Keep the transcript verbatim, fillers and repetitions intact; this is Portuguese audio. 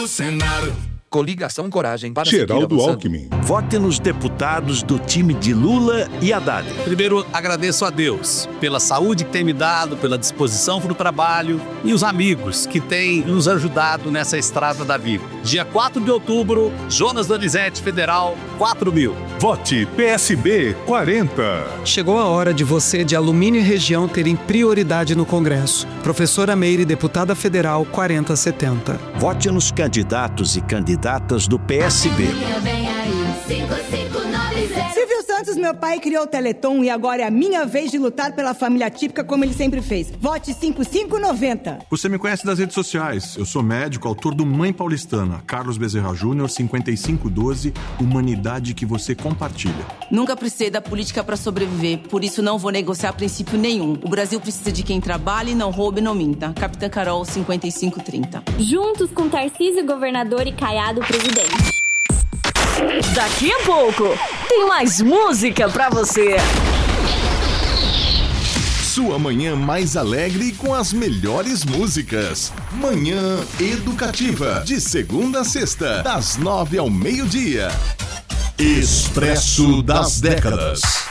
do Senado. Coligação Coragem para Geraldo Alckmin. Vote nos deputados do time de Lula e Haddad. Primeiro, agradeço a Deus pela saúde que tem me dado, pela disposição para o trabalho e os amigos que têm nos ajudado nessa estrada da vida. Dia quatro de outubro, Jonas Donizete, Federal, quatro mil. Vote P S B quarenta. Chegou a hora de você de Alumínio e Região terem prioridade no Congresso. Professora Meire, deputada federal, quarenta setenta. Vote nos candidatos e candidatas do P S B. Silvio Santos, meu pai, criou o Teleton e agora é a minha vez de lutar pela família típica como ele sempre fez. Vote cinco cinco noventa. Você me conhece das redes sociais. Eu sou médico, autor do Mãe Paulistana. Carlos Bezerra Júnior, cinquenta e cinco doze, humanidade que você compartilha. Nunca precisei da política para sobreviver, por isso não vou negociar princípio nenhum. O Brasil precisa de quem trabalhe, não roube e não minta. Capitã Carol, cinquenta e cinco trinta. Juntos com Tarcísio, governador, e Caiado, presidente. Daqui a pouco, tem mais música pra você. Sua manhã mais alegre com as melhores músicas. Manhã Educativa, de segunda a sexta, das nove ao meio-dia. Expresso das Décadas.